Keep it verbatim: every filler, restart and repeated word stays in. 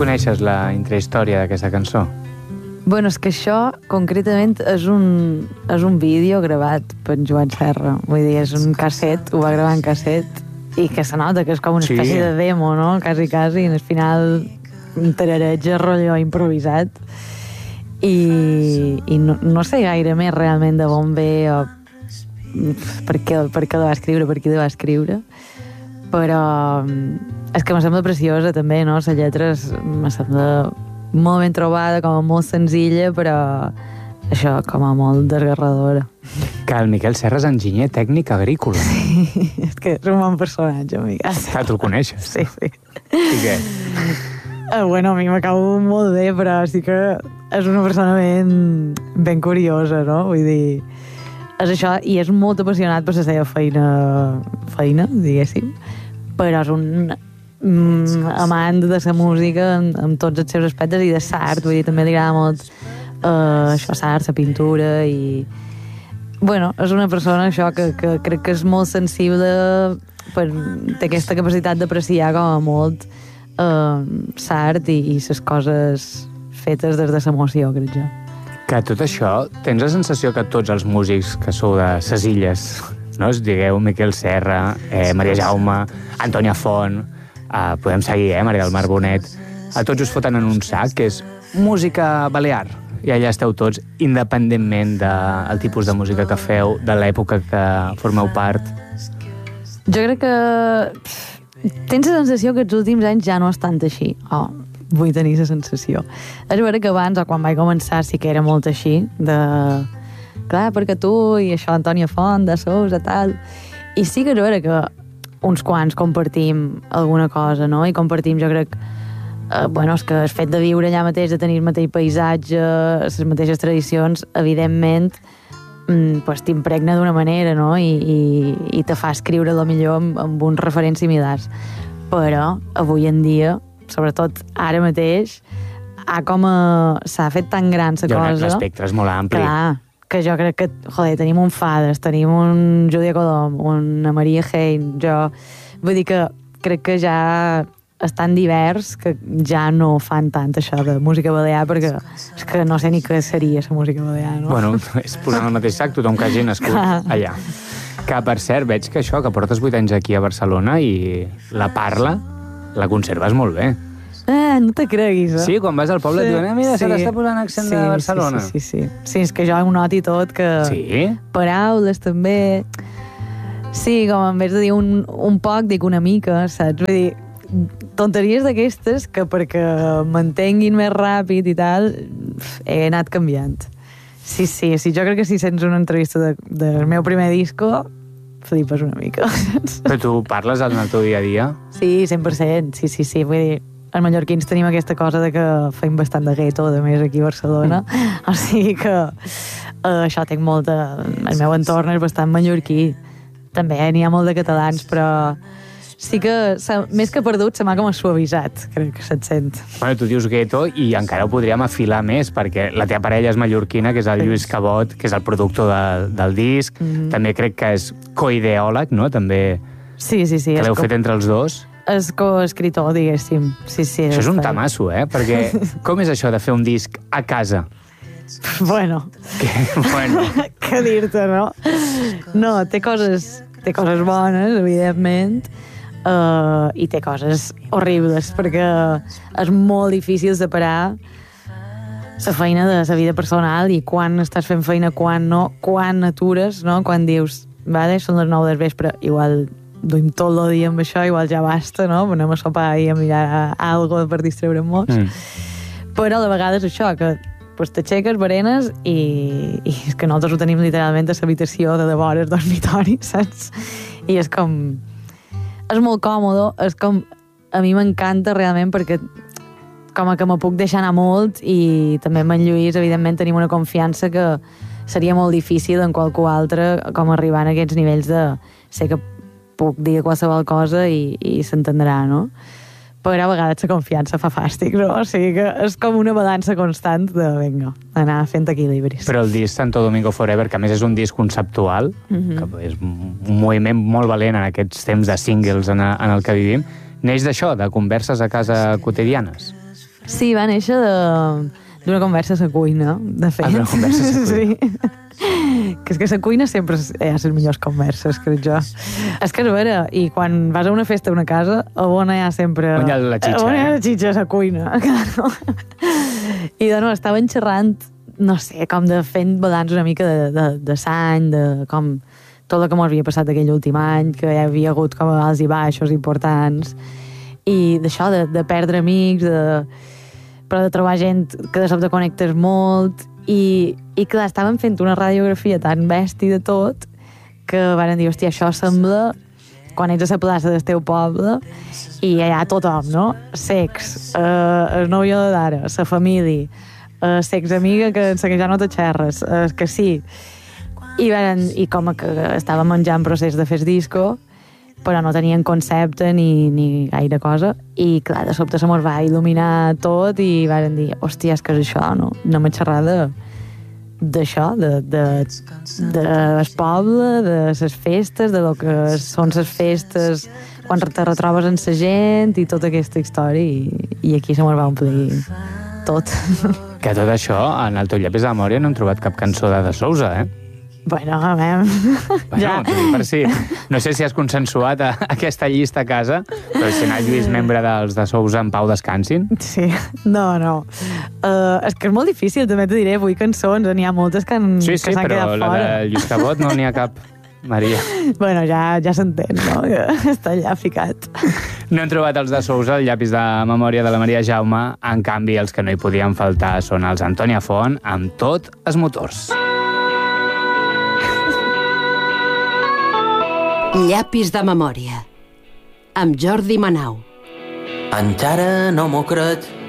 coneixes la intrahistòria d'aquesta cançó? Bueno, és que això, concretament, és un, és un vídeo gravat per Joan Serra. Vull dir, és un casset, ho va gravar en casset, i que se nota que és com una Sí. espècie de demo, no? Quasi, quasi, i al final un tarareig rotllo improvisat. I, i no, no sé gaire més realment de on ve o per què, per què la va escriure, per qui la va escriure, però és que me sembla preciosa també, no? La lletra és, me sembla molt ben trobada, com a molt senzilla, però això, com a molt desgarradora. Que el Miquel Serra és enginyer tècnic agrícola. Sí, és que és un bon personatge, Miquel. Ah, tu el coneixes? Sí, sí. I què? Eh, bueno, a mi m'acabo molt bé, però sí que és una persona ben, ben curiosa, no? Vull dir, és això, i és molt apassionat per la seva feina, feina, diguéssim, però és un mm, amant de la música en, en tots els seus aspectes i de l'art, vull dir, també li agrada molt eh, això, l'art, la pintura, i bueno, és una persona això que, que crec que és molt sensible, per, té aquesta capacitat d'apreciar com a molt eh, l'art i, i les coses fetes des de l'emoció, crec jo. Que tot això, tens la sensació que tots els músics que sou de ses illes, no? Es digueu Miquel Serra, eh, Maria Jaume, Antònia Font, eh, podem seguir, eh, Maria del Mar Bonet, a tots us foten en un sac, que és música balear, i allà esteu tots, independentment del tipus de música que feu, de l'època que formeu part. Jo crec que pff, tens la sensació que els últims anys ja no és tant així. Oh, vull tenir la sensació. És vera que abans, o quan vaig començar, sí que era molt així, de... Clar, perquè tu i això, Antònia Font, de Sousa, tal... I sí que és vera que uns quants compartim alguna cosa, no? I compartim, jo crec, eh, bueno, és que el fet de viure allà mateix, de tenir el mateix paisatge, les mateixes tradicions, evidentment, mm, pues t'impregna d'una manera, no? I, i, i te fa escriure lo millor amb, amb uns referents similars. Però, avui en dia, sobretot ara mateix, ha com a... s'ha fet tan gran la cosa... L'espectre és molt ampli. Clar, que jo crec que, joder, tenim un Fades, tenim un Júlia Codom, una Maria Hein, jo... Vull dir que crec que ja és tan divers que ja no fan tant això de música balear, perquè és que no sé ni què seria la música balear, no? Bueno, és posant el mateix sac tothom que hagi nascut allà. Que, per cert, veig que això, que portes vuit anys aquí a Barcelona i la parla la conserves molt bé. Eh, no te creguis, eh? Sí, quan vas al poble sí, et diuen, eh, mira, sí, se l'està posant accent sí, de Barcelona. Sí, sí, sí, sí. Sí, és que jo ho noti tot, que... Sí? Paraules, també... Sí, com en vez de dir un, un poc, dic una mica, saps? Vull dir, tonteries d'aquestes que perquè m'entenguin més ràpid i tal, he anat canviant. Sí, sí, sí, jo crec que si sents una entrevista de, del meu primer disco, flipes una mica. Però tu parles en el teu dia a dia? Sí, cent per cent, sí, sí, sí. Vull dir, els mallorquins tenim aquesta cosa de que feim bastant de gueto, de més aquí a Barcelona, mm. o sigui que eh, això tinc molta... El meu entorn és bastant mallorquí. També n'hi ha molt de catalans, però sí que, més que perdut, se m'ha com suavitzat, crec que se't sent. Bueno, tu dius gueto i encara ho podríem afilar més, perquè la teva parella és mallorquina, que és el Lluís Cabot, que és el productor de, del disc. Mm-hmm. També crec que és coideòleg, no? També... Sí, sí, sí. Que l'heu fet entre els dos. És coescritor, diguéssim. Sí, sí. Això és un tamasso, eh? Perquè com és això de fer un disc a casa? Bueno. Que, bueno. Què dir-te, no? No, té coses, té coses bones, evidentment, uh, i té coses horribles, perquè és molt difícil separar la feina de la vida personal i quan estàs fent feina, quan no, quan atures, no? Quan dius, vale, són les nou del vespre, igual duim tot el dia amb això, igual ja basta, no? Anem a sopar i a mirar alguna per distreure'm-nos. Mm. Però a la vegada és això, que pues, t'aixeques, berenes, i, i és que nosaltres ho tenim literalment a l'habitació de devora el dormitori, saps? I és com... És molt còmode, és com... A mi m'encanta realment perquè com que me puc deixar anar molt i també amb en Lluís, evidentment, tenim una confiança que seria molt difícil en qualcú altre com arribar a aquests nivells de... Sé que puc dir qualsevol cosa i, i s'entendrà, no? Però a vegades la confiança fa fàstic, no? O sigui que és com una balança constant de, vinga, anar fent equilibris. Però el disc Santo Domingo Forever, que a més és un disc conceptual, mm-hmm. que és un moviment molt valent en aquests temps de singles en, a, en el que vivim, neix d'això, de converses a casa quotidianes? Sí, va néixer de, d'una conversa a la cuina, de fet. Ah, d'una conversa a la cuina. Sí. Que és que a la cuina sempre hi ha les millors converses, crec jo. És que és vera, i quan vas a una festa a una casa, a on hi ha sempre... On hi ha la xitxa, on hi ha eh? la xitxa a la cuina, claro. I de no, estaven xerrant, no sé, com de fent balanç una mica de, de, de l'any, de com tot el que m'havia passat aquell últim any, que hi havia hagut com alts i baixos importants, i d'això, de, de perdre amics, de, però de trobar gent que de sobte connectes molt, i, i clar, estàvem fent una radiografia tan bèstia de tot que van dir, hòstia, això sembla quan ets a la plaça del teu poble i hi ha tothom, no? Sex, eh, el nòvio de d'ara, la família, eh, sex amiga que, que ja no te xerres, eh, que sí. I, van, I com que estava menjant procés de fer disco, però no tenien concepte ni, ni gaire cosa, i clar, de sobte se mos va il·luminar tot i van dir, hòstia, és que és això, no? No m'he xerrat de d'això, de, de, de el poble, de les festes, de lo que són les festes quan te retrobes amb la gent i tota aquesta història, i, i aquí se mos va omplir tot. Que tot això, en el teu llapis de memòria no hem trobat cap cançó de De Sousa, eh? Bueno, a veure... Bueno, ja. Per si, no sé si has consensuat a, aquesta llista a casa, però si n'has vist membre dels De Sousa en pau descansin. Sí, no, no. Uh, és que és molt difícil, també t'ho diré, vull cançons, n'hi ha moltes que, han, sí, que sí, s'han quedat fora. Sí, sí, però la de Lluís Cabot no n'hi ha cap, Maria. Bueno, ja, ja s'entén, no? Que està allà ficat. No hem trobat els De Sousa, el llapis de memòria de la Maria Jaume, en canvi els que no hi podien faltar són els Antònia Font, amb Tot els motors. Llapis de memòria, amb Jordi Manau. Encara no m'ho crec,